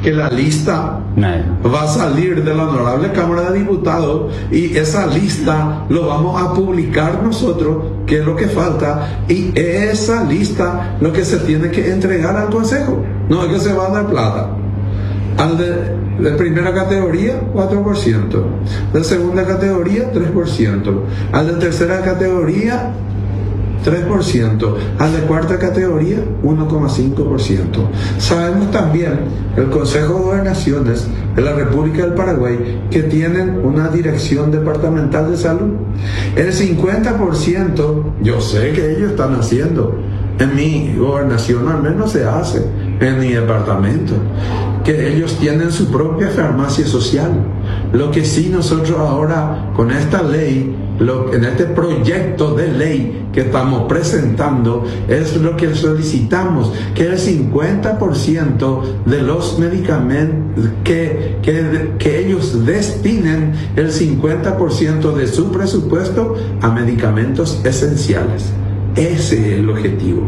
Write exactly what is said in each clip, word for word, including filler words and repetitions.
que la lista no. va a salir de la Honorable Cámara de Diputados y esa lista lo vamos a publicar nosotros, que es lo que falta, y esa lista lo que se tiene que entregar al Consejo, no es que se va a dar plata. Al de, de primera categoría, cuatro por ciento. De segunda categoría, tres por ciento. Al de tercera categoría, tres por ciento. Al de cuarta categoría, uno coma cinco por ciento. Sabemos también el Consejo de Gobernaciones de la República del Paraguay que tienen una dirección departamental de salud. El cincuenta por ciento, yo sé que ellos están haciendo. En mi gobernación al menos se hace, en mi departamento, que ellos tienen su propia farmacia social. Lo que sí nosotros ahora con esta ley, lo, en este proyecto de ley que estamos presentando, es lo que solicitamos, que el cincuenta por ciento de los medicamentos, que, que, que ellos destinen el cincuenta por ciento de su presupuesto a medicamentos esenciales. Ese es el objetivo.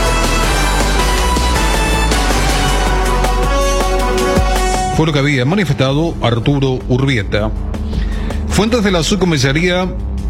Fue lo que había manifestado Arturo Urbieta. Fuentes de la subcomisaría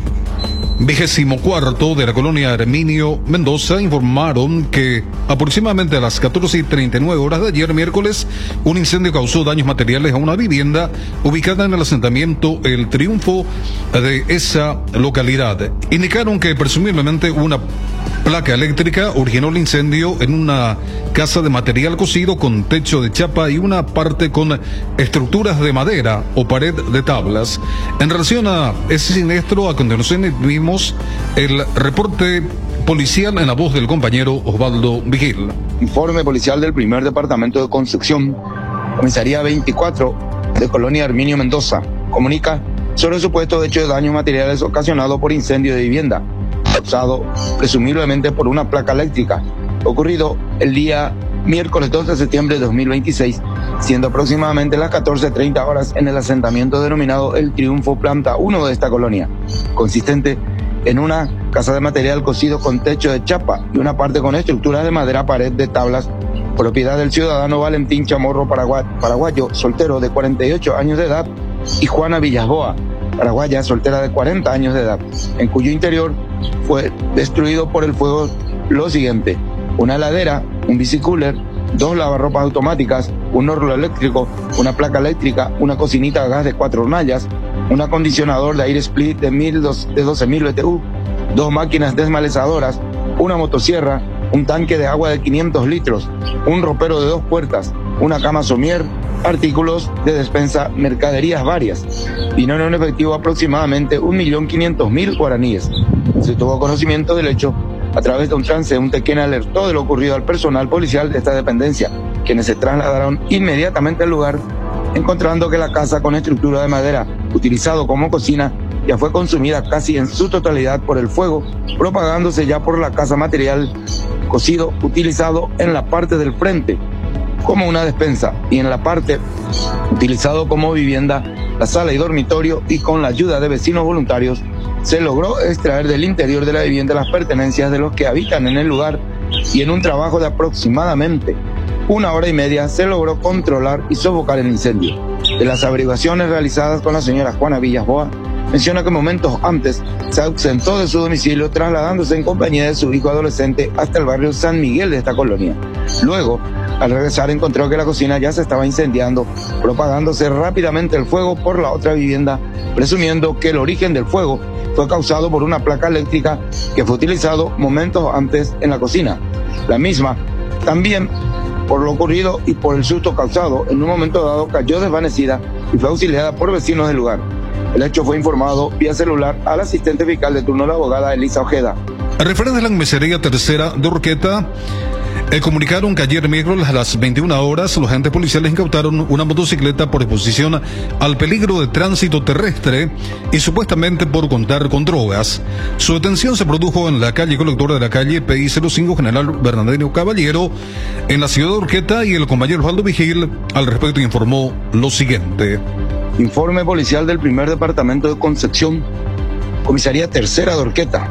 vigésimo cuarto de la colonia Herminio Mendoza informaron que aproximadamente a las catorce y treinta y nueve horas de ayer miércoles un incendio causó daños materiales a una vivienda ubicada en el asentamiento El Triunfo de esa localidad. Indicaron que presumiblemente una placa eléctrica originó el incendio en una casa de material cocido con techo de chapa y una parte con estructuras de madera o pared de tablas. En relación a ese siniestro, a continuación vimos el reporte policial en la voz del compañero Osvaldo Vigil. Informe policial del primer departamento de Concepción, comisaría veinticuatro de colonia Herminio Mendoza, comunica sobre el supuesto hecho de daños materiales ocasionado por incendio de vivienda, causado presumiblemente por una placa eléctrica, ocurrido el día miércoles dos de septiembre de dos mil veintiséis, siendo aproximadamente las catorce treinta horas en el asentamiento denominado El Triunfo, planta uno de esta colonia, consistente en una casa de material cocido con techo de chapa y una parte con estructuras de madera, pared de tablas, propiedad del ciudadano Valentín Chamorro paraguayo, soltero de cuarenta y ocho años de edad, y Juana Villasboa, paraguaya, soltera de cuarenta años de edad, en cuyo interior fue destruido por el fuego lo siguiente: una heladera, un bicicooler, dos lavarropas automáticas, un horno eléctrico, una placa eléctrica, una cocinita a gas de cuatro hornallas, un acondicionador de aire split de, doce mil B T U, dos máquinas desmalezadoras, una motosierra, un tanque de agua de quinientos litros, un ropero de dos puertas, una cama somier, artículos de despensa, mercaderías varias. Dinero en efectivo aproximadamente un millón quinientos mil guaraníes. Se tuvo conocimiento del hecho a través de un transeúnte quien alertó de lo ocurrido al personal policial de esta dependencia, quienes se trasladaron inmediatamente al lugar, encontrando que la casa con estructura de madera utilizado como cocina ya fue consumida casi en su totalidad por el fuego, propagándose ya por la casa material cocido utilizado en la parte del frente como una despensa y en la parte utilizado como vivienda, la sala y dormitorio, y con la ayuda de vecinos voluntarios se logró extraer del interior de la vivienda las pertenencias de los que habitan en el lugar, y en un trabajo de aproximadamente una hora y media se logró controlar y sofocar el incendio. De las averiguaciones realizadas con la señora Juana Villasboa, menciona que momentos antes se ausentó de su domicilio trasladándose en compañía de su hijo adolescente hasta el barrio San Miguel de esta colonia. Luego, al regresar, encontró que la cocina ya se estaba incendiando, propagándose rápidamente el fuego por la otra vivienda, presumiendo que el origen del fuego fue causado por una placa eléctrica que fue utilizado momentos antes en la cocina. La misma, también por lo ocurrido y por el susto causado, en un momento dado cayó desvanecida y fue auxiliada por vecinos del lugar. El hecho fue informado vía celular al asistente fiscal de turno, la abogada Elisa Ojeda. A referencia de la comisaría tercera de Urqueta, eh, comunicaron que ayer miércoles a las veintiuna horas los agentes policiales incautaron una motocicleta por exposición al peligro de tránsito terrestre y supuestamente por contar con drogas. Su detención se produjo en la calle colectora de la calle P I cero cinco General Bernardino Caballero en la ciudad de Urqueta, y el compañero Osvaldo Vigil al respecto informó lo siguiente. Informe policial del primer departamento de Concepción, comisaría tercera de Urqueta,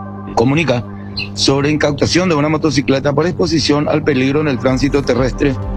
comunica sobre incautación de una motocicleta por exposición al peligro en el tránsito terrestre